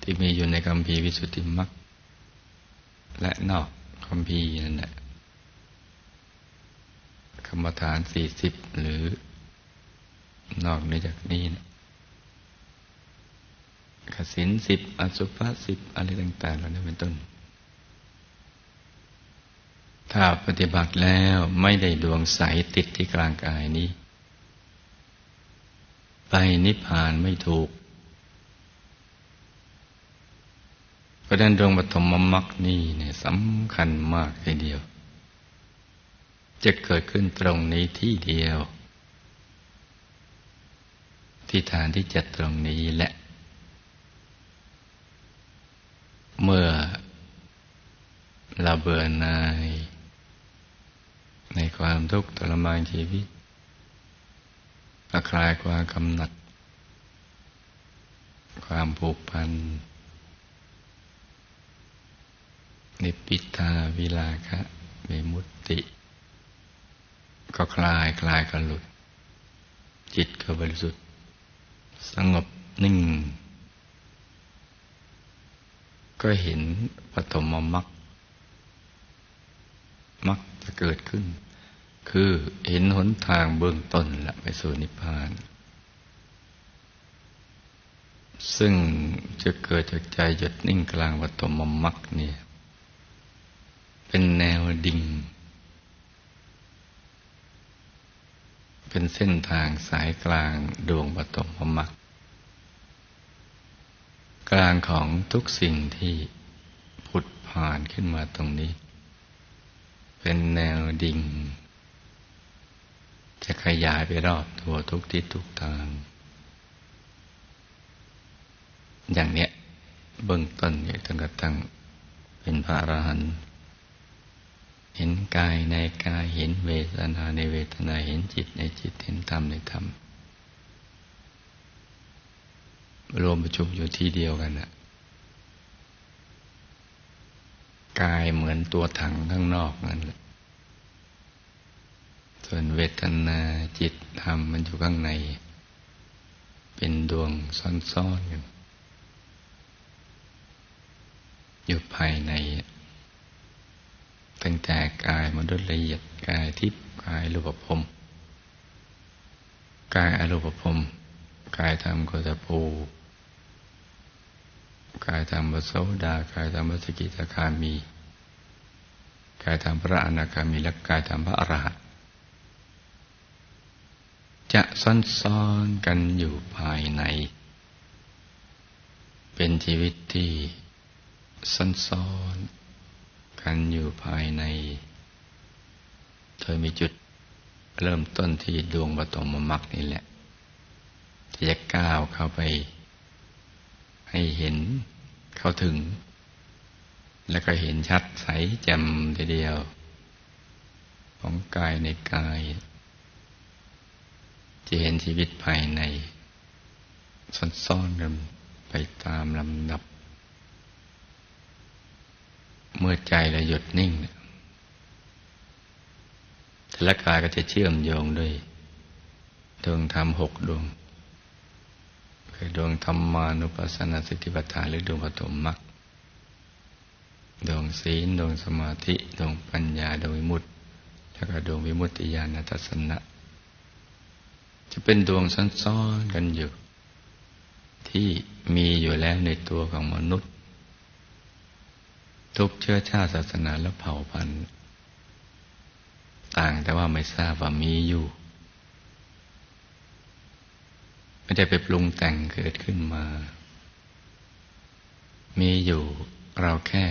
ที่มีอยู่ในคัมภีร์วิสุทธิมรรคและนอกคัมภีร์นั่นแหละกรรมฐาน40หรือนอกเหนือจากนี้นะกสิณ10อสุภะ10อะไรต่างๆเหล่านั้นเป็นต้นถ้าปฏิบัติแล้วไม่ได้ดวงใสติดที่กลางกายนี้ไปนิพพานไม่ถูกเพราะฉะนั้นดวงปฐมมรรคนี่เนี่ยสำคัญมากทีเดียวจะเกิดขึ้นตรงนี้ที่เดียวที่ฐานที่7ตรงนี้แหละเมื่อเราเบื่อหน่ายในความทุกข์ทรมานชีวิตคลายความกำหนัดความผูกพันนิพพิทาวิราคะวิมุตติก็คลายก็หลุดจิตก็บริสุทธิ์สงบนิ่งก็เห็นปฐมมรรคจะเกิดขึ้นคือเห็นหนทางเบื้องต้นละไปสู่นิพพานซึ่งจะเกิดจากใจหยุดนิ่งกลางปฐมมรรคเนี่ยเป็นแนวดิ่งเป็นเส้นทางสายกลางดวงปฐมมรรคกลางของทุกสิ่งที่ผุดผ่านขึ้นมาตรงนี้เป็นแนวดิ่งจะขยายไปรอบตัวทุกทิศทุกทางอย่างเนี้ยเบื้องต้นเนี่ยจนกระทั่งเป็นพระอรหันต์เห็นกายในกายเห็นเวทนาในเวทนาเห็นจิตในจิตเห็นธรรมในธรรมรวมประชุมอยู่ที่เดียวกันน่ะกายเหมือนตัวถังข้างนอกนั่นแหละส่วนเวทนาจิตธรรมมันอยู่ข้างในเป็นดวงซ่อนๆอยู่ภายในตั้งแต่กายมนุษย์ละเอียดกายทิพย์กายรูปภพกายอรูปภพกายธรรมโคตภูกายธรรมพระโสดากายธรรมพระสกิทาคามีกายธรรมพระอนาคามีและกายธรรมพระอรหันต์จะซ่อนๆกันอยู่ภายในเป็นชีวิตที่ซ่อนๆกันอยู่ภายในโดยมีจุดเริ่มต้นที่ดวงปฐมมรรคนี่แหละที่จะก้าวเข้าไปให้เห็นเข้าถึงแล้วก็เห็นชัดใสแจ่มทีเดียวของกายในกายจะเห็นชีวิตภายในซ่อนๆกันไปตามลำดับเมื่อใจเราหยุดนิ่งแต่ละกายก็จะเชื่อมโยงด้วยดวงธรรม6ดวงคือดวงธรรมานุปัสสนาสติปัฏฐานหรือดวงปฐมมรรคดวงศีลดวงสมาธิดวงปัญญาดวงวิมุตติแล้วก็ดวงวิมุตติญาณทัศนะจะเป็นดวงซ่อนๆกันอยู่ที่มีอยู่แล้วในตัวของมนุษย์ทุกเชื้อชาติศาสนาและเผ่าพันธุ์ต่างแต่ว่าไม่ทราบว่ามีอยู่ไม่ได้ไปปรุงแต่งเกิดขึ้นมามีอยู่เราแค่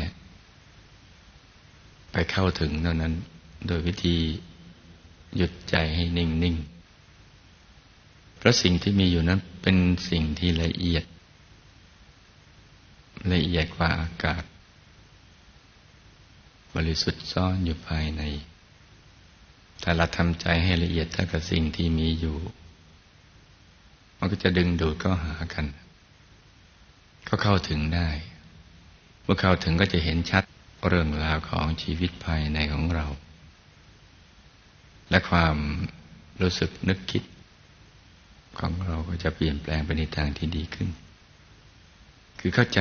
ไปเข้าถึงเท่านั้นโดยวิธีหยุดใจให้นิ่งๆเพราะสิ่งที่มีอยู่นั้นเป็นสิ่งที่ละเอียดกว่าอากาศบริสุทธิ์ซ่อนอยู่ภายในถ้าเราทำใจให้ละเอียดเท่ากับสิ่งที่มีอยู่มันก็จะดึงดูดเข้าหากันก็เข้าถึงได้เมื่อเข้าถึงก็จะเห็นชัดเรื่องราวของชีวิตภายในของเราและความรู้สึกนึกคิดของเราก็จะเปลี่ยนแปลงไปในทางที่ดีขึ้นคือเข้าใจ